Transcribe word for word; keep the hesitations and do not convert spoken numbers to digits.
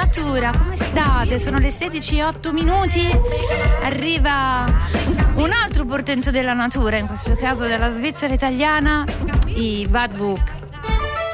natura, come state? Sono le sedici e otto minuti. Arriva un altro portento della natura, in questo caso della Svizzera italiana, i Vadvuk.